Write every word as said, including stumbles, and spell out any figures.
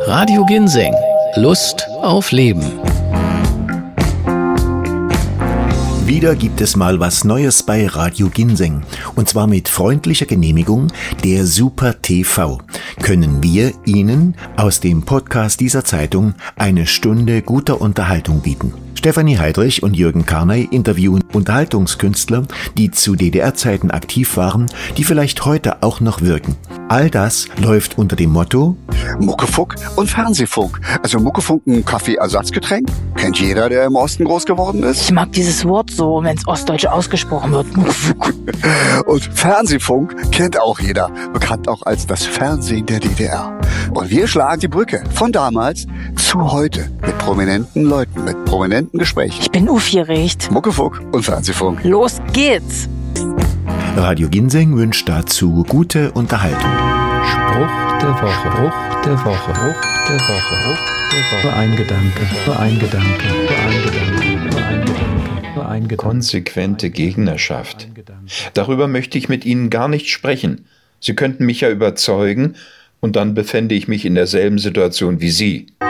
Radio Ginseng. Lust auf Leben. Wieder gibt es mal was Neues bei Radio Ginseng. Und zwar mit freundlicher Genehmigung der Super T V. Können wir Ihnen aus dem Podcast dieser Zeitung eine Stunde guter Unterhaltung bieten. Stefanie Heidrich und Jürgen Karney interviewen Unterhaltungskünstler, die zu D D R-Zeiten aktiv waren, die vielleicht heute auch noch wirken. All das läuft unter dem Motto Muckefunk und Fernsehfunk. Also Muckefunk, ein Kaffeeersatzgetränk. Kennt jeder, der im Osten groß geworden ist. Ich mag dieses Wort so, wenn es ostdeutsch ausgesprochen wird. Muckefunk. Und Fernsehfunk kennt auch jeder. Bekannt auch als das Fernsehen der D D R. Und wir schlagen die Brücke von damals zu heute. Mit prominenten Leuten, mit prominenten Gesprächen. Ich bin aufgeregt. Muckefunk und Fernsehfunk. Los geht's! Radio Ginseng wünscht dazu gute Unterhaltung. Spruch der Woche, Spruch der Woche, Spruch der Woche, Spruch der Woche. Nur ein Gedanke, nur ein Gedanke, nur ein Gedanke, nur ein Gedanke, nur ein Gedanke. Konsequente Gegnerschaft. Darüber möchte ich mit Ihnen gar nicht sprechen. Sie könnten mich ja überzeugen und dann befände ich mich in derselben Situation wie Sie.